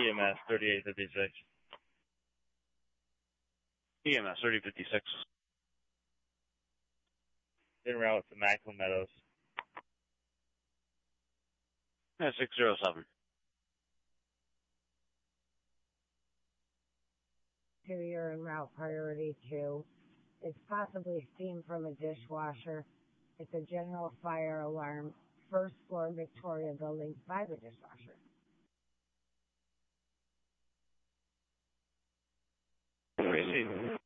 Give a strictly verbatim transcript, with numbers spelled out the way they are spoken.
E M S thirty-eight fifty-six. E M S thirty fifty-six. En route to Macklin Meadows. Yeah, six zero seven. You're en route priority two. It's possibly steam from a dishwasher. It's a general fire alarm. First floor Victoria building by the dishwasher. Tracy.